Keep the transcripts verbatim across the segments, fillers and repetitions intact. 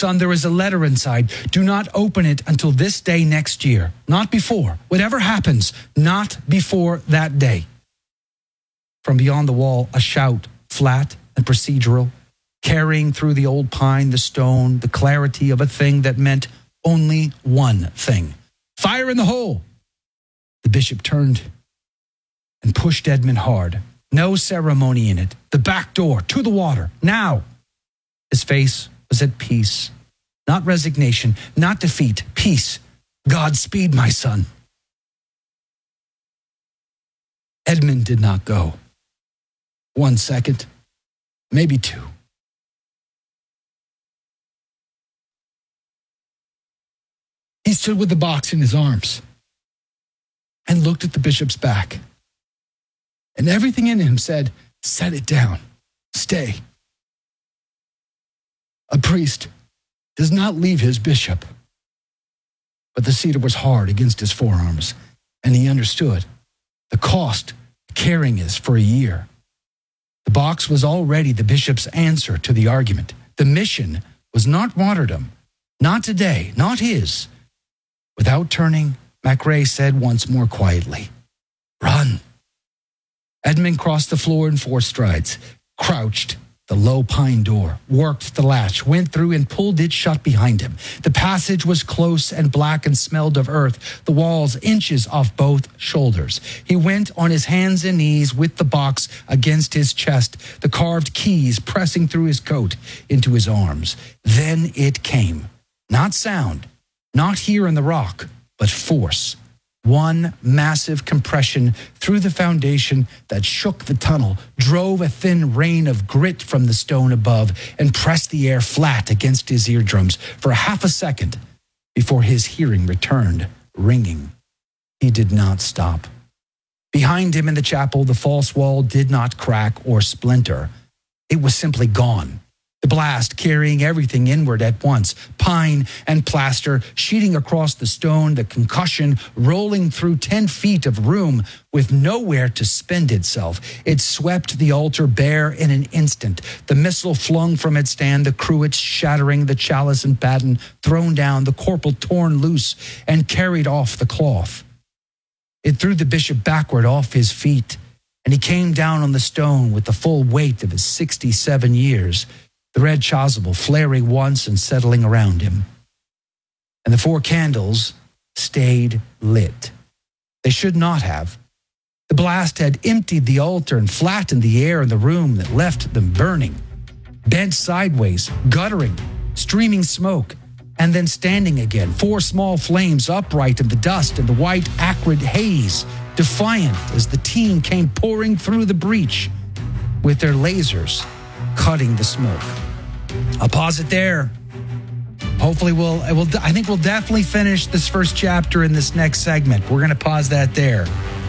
Son, there is a letter inside. Do not open it until this day next year. Not before. Whatever happens, not before that day. From beyond the wall, a shout, flat and procedural, carrying through the old pine, the stone, the clarity of a thing that meant only one thing. Fire in the hole! The bishop turned and pushed Edmund hard. No ceremony in it. The back door, to the water, now. His face was at peace. Not resignation, not defeat, peace. Godspeed, my son. Edmund did not go. One second, maybe two. He stood with the box in his arms and looked at the bishop's back. And everything in him said, set it down, stay. A priest does not leave his bishop. But the cedar was hard against his forearms, and he understood the cost carrying is for a year. The box was already the bishop's answer to the argument. The mission was not martyrdom, not today, not his. Without turning, MacRae said once more quietly, run. Edmund crossed the floor in four strides, crouched the low pine door, worked the latch, went through and pulled it shut behind him. The passage was close and black and smelled of earth, the walls inches off both shoulders. He went on his hands and knees with the box against his chest, the carved keys pressing through his coat into his arms. Then it came. Not sound, not here in the rock, but force. One massive compression through the foundation that shook the tunnel, drove a thin rain of grit from the stone above, and pressed the air flat against his eardrums for half a second before his hearing returned, ringing. He did not stop. Behind him in the chapel, the false wall did not crack or splinter. It was simply gone. The blast carrying everything inward at once, pine and plaster sheeting across the stone, the concussion rolling through ten feet of room with nowhere to spend itself. It swept the altar bare in an instant. The missal flung from its stand, the cruets shattering, the chalice and baton thrown down, the corporal torn loose and carried off the cloth. It threw the bishop backward off his feet, and he came down on the stone with the full weight of his sixty-seven years. The red chasuble flaring once and settling around him. And the four candles stayed lit. They should not have. The blast had emptied the altar and flattened the air in the room that left them burning, bent sideways, guttering, streaming smoke, and then standing again, four small flames upright in the dust and the white, acrid haze, defiant as the team came pouring through the breach with their lasers cutting the smoke. I'll pause it there. Hopefully we'll, we'll, I think we'll definitely finish this first chapter in this next segment. We're going to pause that there.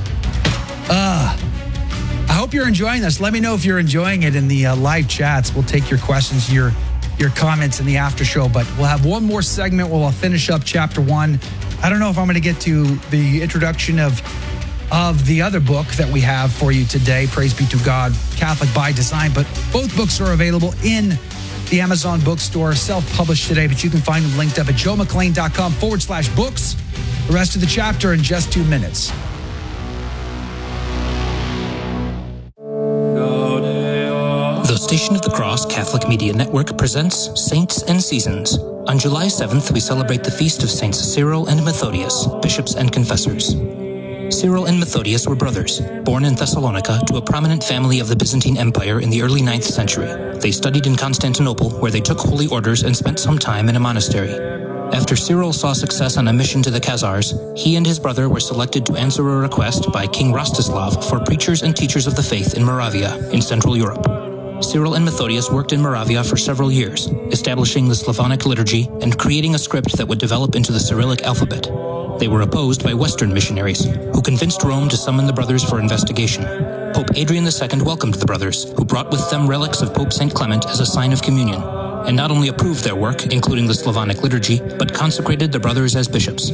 Uh, I hope you're enjoying this. Let me know if you're enjoying it in the uh, live chats. We'll take your questions, your, your comments in the after show, but we'll have one more segment where I'll finish up chapter one. I don't know if I'm going to get to the introduction of of the other book that we have for you today, Praise Be to God, Catholic by Design, but both books are available in the Amazon bookstore, self-published today, but you can find them linked up at joemcclain.com forward slash books. The rest of the chapter in just two minutes. The Station of the Cross Catholic Media Network presents Saints and Seasons. On July seventh, we celebrate the feast of Saints Cyril and Methodius, bishops and confessors. Cyril and Methodius were brothers, born in Thessalonica to a prominent family of the Byzantine Empire in the early ninth century. They studied in Constantinople, where they took holy orders and spent some time in a monastery. After Cyril saw success on a mission to the Khazars, he and his brother were selected to answer a request by King Rostislav for preachers and teachers of the faith in Moravia, in Central Europe. Cyril and Methodius worked in Moravia for several years, establishing the Slavonic liturgy and creating a script that would develop into the Cyrillic alphabet. They were opposed by Western missionaries, who convinced Rome to summon the brothers for investigation. Pope Adrian the Second welcomed the brothers, who brought with them relics of Pope Saint Clement as a sign of communion, and not only approved their work, including the Slavonic liturgy, but consecrated the brothers as bishops.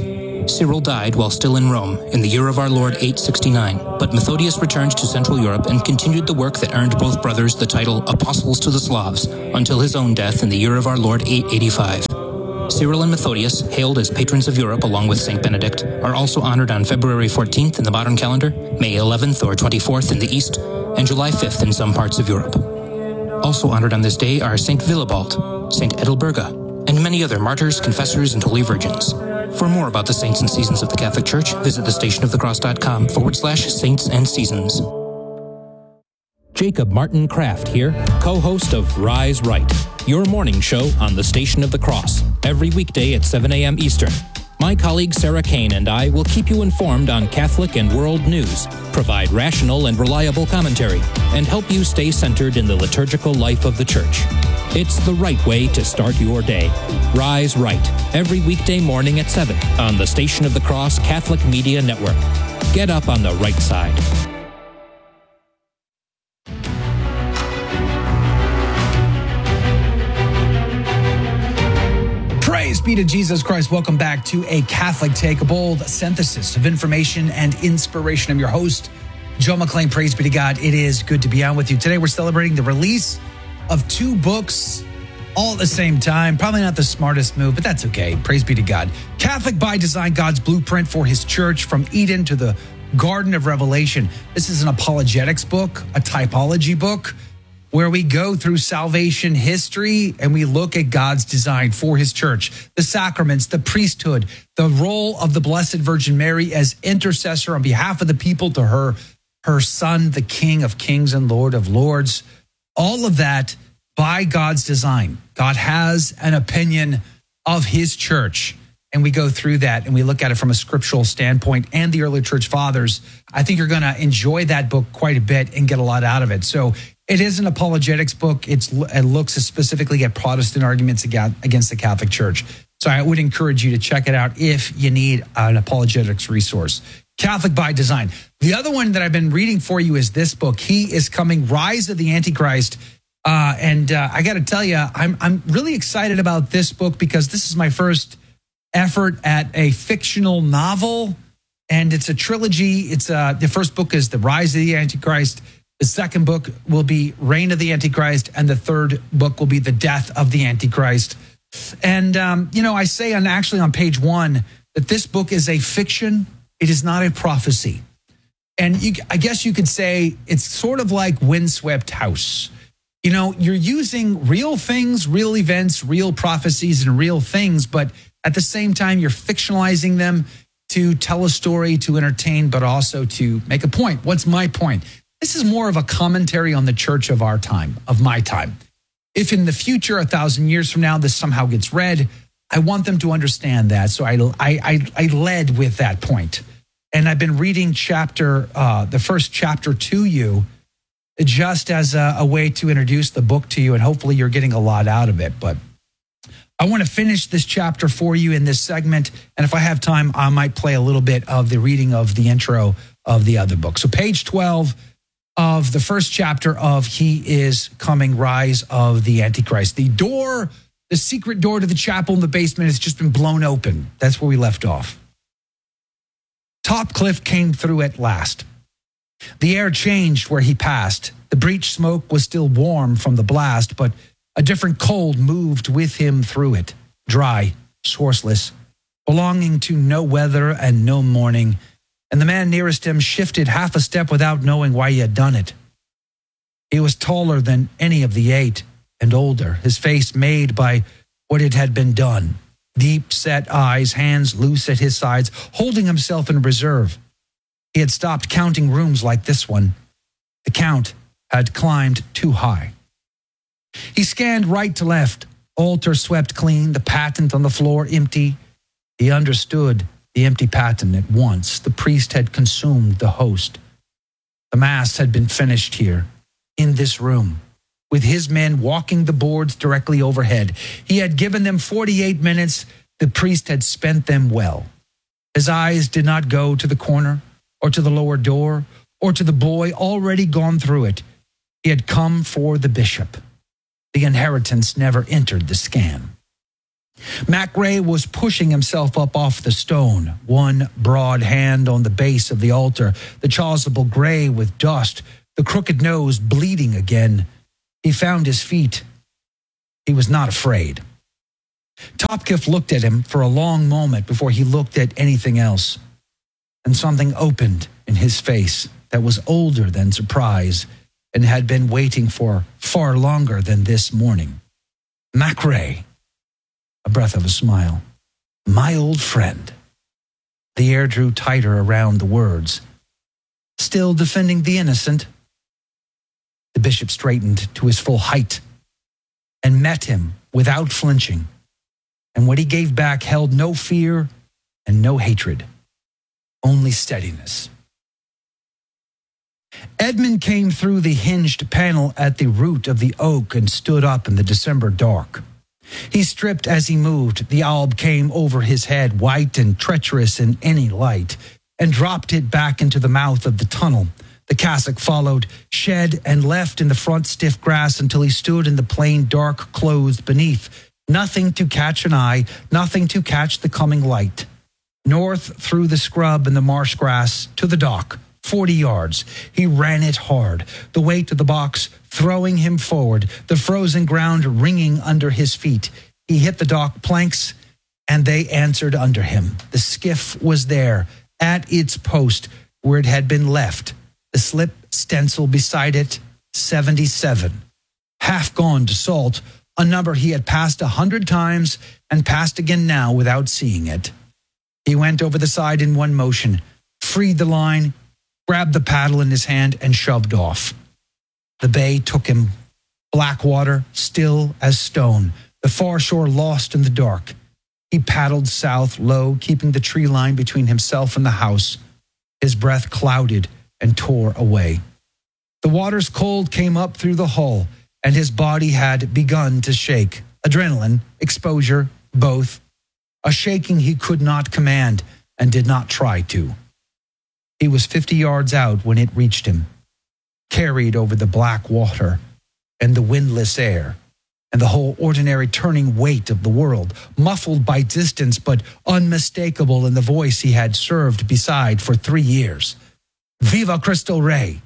Cyril died while still in Rome in the year of our Lord eight sixty-nine, but Methodius returned to Central Europe and continued the work that earned both brothers the title Apostles to the Slavs until his own death in the year of our Lord eight eighty-five. Cyril and Methodius, hailed as patrons of Europe along with Saint Benedict, are also honored on February fourteenth in the modern calendar, May eleventh or twenty-fourth in the East, and July fifth in some parts of Europe. Also honored on this day are Saint Willibald, Saint Edelberga, and many other martyrs, confessors, and holy virgins. For more about the saints and seasons of the Catholic Church, visit thestationofthecross.com forward slash saints and seasons. Jacob Martin Kraft here, co-host of Rise Right, your morning show on the Station of the Cross, every weekday at seven a.m. Eastern. My colleague Sarah Kane and I will keep you informed on Catholic and world news, provide rational and reliable commentary, and help you stay centered in the liturgical life of the Church. It's the right way to start your day. Rise Right, every weekday morning at seven on the Station of the Cross Catholic Media Network. Get up on the right side. Praise be to Jesus Christ. Welcome back to A Catholic Take, a bold synthesis of information and inspiration. I'm your host, Joe McClain. Praise be to God. It is good to be on with you. Today we're celebrating the release of two books all at the same time. Probably not the smartest move, but that's okay. Praise be to God. Catholic by Design, God's blueprint for his church from Eden to the Garden of Revelation. This is an apologetics book, a typology book, where we go through salvation history and we look at God's design for his church, the sacraments, the priesthood, the role of the Blessed Virgin Mary as intercessor on behalf of the people to her, her son, the King of Kings and Lord of Lords. All of that by God's design. God has an opinion of his church. And we go through that and we look at it from a scriptural standpoint and the early church fathers. I think you're going to enjoy that book quite a bit and get a lot out of it. So it is an apologetics book. It's, it looks specifically at Protestant arguments against the Catholic Church. So I would encourage you to check it out if you need an apologetics resource. Catholic by Design. The other one that I've been reading for you is this book. He is Coming, Rise of the Antichrist. Uh, and uh, I got to tell you, I'm I'm really excited about this book because this is my first effort at a fictional novel, and it's a trilogy. It's uh, the first book is The Rise of the Antichrist. The second book will be Reign of the Antichrist, and the third book will be The Death of the Antichrist. And um, you know, I say on actually on page one that this book is a fiction. It is not a prophecy, and you, I guess you could say it's sort of like Windswept House. You know, you're using real things, real events, real prophecies, and real things, but at the same time, you're fictionalizing them to tell a story, to entertain, but also to make a point. What's my point? This is more of a commentary on the church of our time, of my time. If in the future, a thousand years from now, this somehow gets read, I want them to understand that. So I, I, I, I led with that point. And I've been reading chapter, uh, the first chapter to you, just as a, a way to introduce the book to you, and hopefully you're getting a lot out of it. But I want to finish this chapter for you in this segment, and if I have time, I might play a little bit of the reading of the intro of the other book. So page twelve of the first chapter of He is Coming, Rise of the Antichrist. The door, the secret door to the chapel in the basement has just been blown open. That's where we left off. Topcliffe came through at last. The air changed where he passed. The breech smoke was still warm from the blast, but a different cold moved with him through it, dry, sourceless, belonging to no weather and no morning, and the man nearest him shifted half a step without knowing why he had done it. He was taller than any of the eight and older, his face made by what it had been done, deep-set eyes, hands loose at his sides, holding himself in reserve. He had stopped counting rooms like this one. The count had climbed too high. He scanned right to left, altar swept clean, the patent on the floor empty. He understood the empty patent at once. The priest had consumed the host. The Mass had been finished here, in this room, with his men walking the boards directly overhead. He had given them forty-eight minutes. The priest had spent them well. His eyes did not go to the corner, or to the lower door, or to the boy already gone through it. He had come for the bishop. The inheritance never entered the scan. MacRae was pushing himself up off the stone, one broad hand on the base of the altar, the chasuble gray with dust, the crooked nose bleeding again. He found his feet. He was not afraid. Topcliffe looked at him for a long moment before he looked at anything else. And something opened in his face that was older than surprise and had been waiting for far longer than this morning. MacRae. A breath of a smile. My old friend. The air drew tighter around the words. Still defending the innocent? The bishop straightened to his full height and met him without flinching. And what he gave back held no fear and no hatred, only steadiness. Edmund came through the hinged panel at the root of the oak and stood up in the December dark. He stripped as he moved. The alb came over his head, white and treacherous in any light, and dropped it back into the mouth of the tunnel. The cassock followed, shed and left in the front stiff grass until he stood in the plain dark clothes beneath. Nothing to catch an eye, nothing to catch the coming light. North through the scrub and the marsh grass to the dock, forty yards. He ran it hard, the weight of the box throwing him forward, the frozen ground ringing under his feet. He hit the dock planks, and they answered under him. The skiff was there, at its post where it had been left. The slip stencil beside it, seventy-seven. Half gone to salt, a number he had passed a hundred times and passed again now without seeing it. He went over the side in one motion, freed the line, grabbed the paddle in his hand, and shoved off. The bay took him, black water, still as stone, the far shore lost in the dark. He paddled south low, keeping the tree line between himself and the house. His breath clouded and tore away. The water's cold came up through the hull, and his body had begun to shake. Adrenaline, exposure, both. A shaking he could not command and did not try to. He was fifty yards out when it reached him, carried over the black water and the windless air and the whole ordinary turning weight of the world, muffled by distance but unmistakable in the voice he had served beside for three years. Viva Cristo Rey!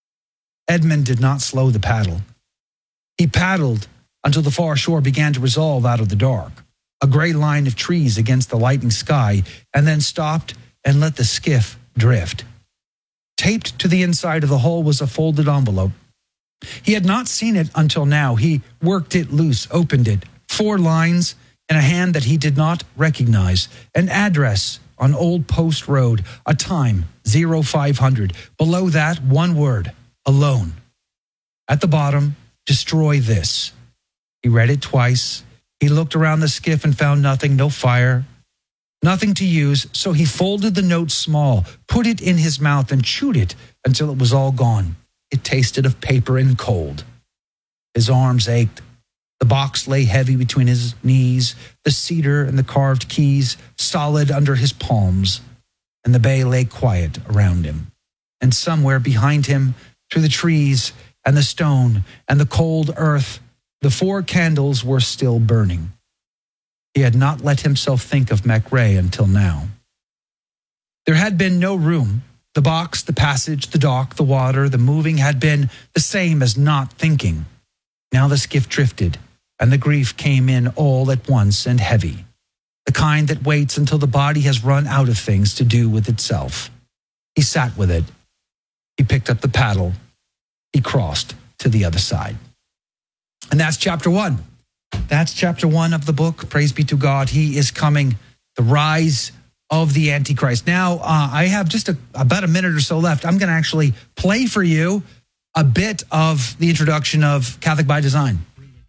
Edmund did not slow the paddle. He paddled until the far shore began to resolve out of the dark, a gray line of trees against the lightening sky, and then stopped and let the skiff drift. Taped to the inside of the hull was a folded envelope. He had not seen it until now. He worked it loose, opened it. Four lines in a hand that he did not recognize. An address on Old Post Road, a time, zero five hundred. Below that, one word, alone. At the bottom, destroy this. He read it twice. He looked around the skiff and found nothing, no fire, nothing to use, so he folded the note small, put it in his mouth and chewed it until it was all gone. It tasted of paper and cold. His arms ached. The box lay heavy between his knees, the cedar and the carved keys solid under his palms, and the bay lay quiet around him. And somewhere behind him, through the trees and the stone and the cold earth, the four candles were still burning. He had not let himself think of MacRae until now. There had been no room. The box, the passage, the dock, the water, the moving had been the same as not thinking. Now the skiff drifted, and the grief came in all at once and heavy, the kind that waits until the body has run out of things to do with itself. He sat with it. He picked up the paddle. He crossed to the other side. And that's chapter one. That's chapter one of the book. Praise be to God. He is coming. The rise of the Antichrist. Now, uh, I have just a, about a minute or so left. I'm going to actually play for you a bit of the introduction of Catholic by Design.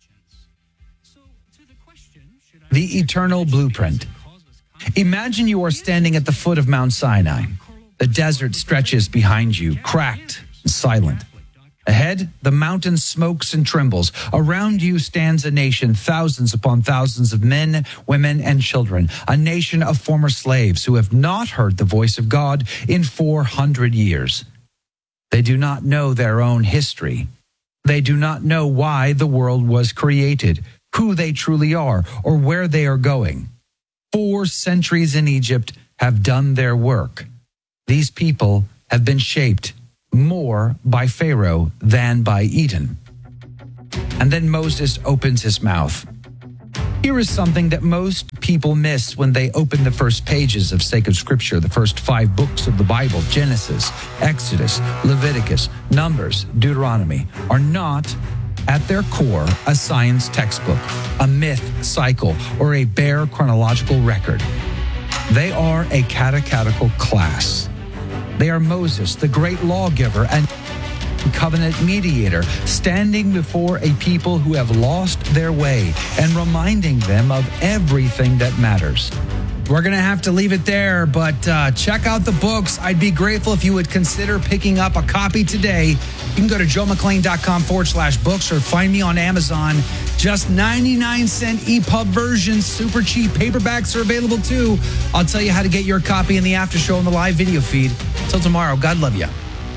The Eternal Blueprint. Imagine you are standing at the foot of Mount Sinai. The desert stretches behind you, cracked and silent. Ahead, the mountain smokes and trembles. Around you stands a nation, thousands upon thousands of men, women, and children. A nation of former slaves who have not heard the voice of God in four hundred years. They do not know their own history. They do not know why the world was created, who they truly are or where they are going. Four centuries in Egypt have done their work. These people have been shaped more by Pharaoh than by Eden. And then Moses opens his mouth. Here is something that most people miss when they open the first pages of sacred scripture, the first five books of the Bible, Genesis, Exodus, Leviticus, Numbers, Deuteronomy, are not, at their core, a science textbook, a myth cycle, or a bare chronological record. They are a catechetical class. They are Moses, the great lawgiver and covenant mediator, standing before a people who have lost their way and reminding them of everything that matters. We're going to have to leave it there, but uh, check out the books. I'd be grateful if you would consider picking up a copy today. You can go to joemcclain.com forward slash books or find me on Amazon. Just ninety-nine cent E P U B versions, super cheap. Paperbacks are available too. I'll tell you how to get your copy in the after show and the live video feed. Till tomorrow, God love you.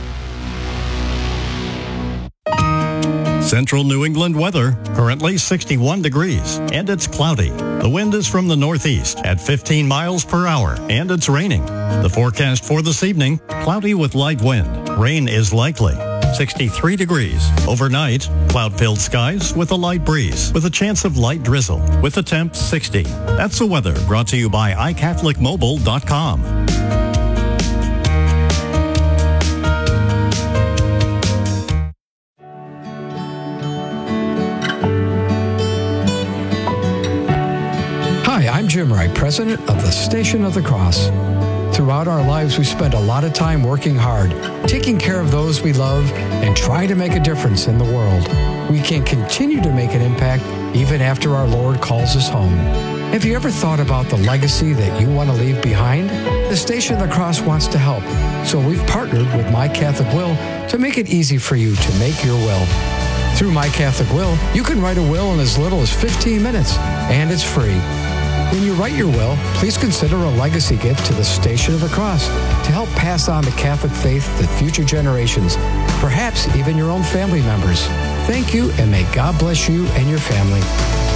Central New England weather, currently sixty-one degrees, and it's cloudy. The wind is from the northeast at fifteen miles per hour, and it's raining. The forecast for this evening, cloudy with light wind. Rain is likely. sixty-three degrees. Overnight, cloud-filled skies with a light breeze, with a chance of light drizzle, with a temp sixty. That's the weather brought to you by i catholic mobile dot com. I'm Jim Wright, president of the Station of the Cross. Throughout our lives, we spend a lot of time working hard, taking care of those we love, and trying to make a difference in the world. We can continue to make an impact even after our Lord calls us home. Have you ever thought about the legacy that you want to leave behind? The Station of the Cross wants to help, so we've partnered with My Catholic Will to make it easy for you to make your will. Through My Catholic Will, you can write a will in as little as fifteen minutes, and it's free. When you write your will, please consider a legacy gift to the Station of the Cross to help pass on the Catholic faith to future generations, perhaps even your own family members. Thank you, and may God bless you and your family.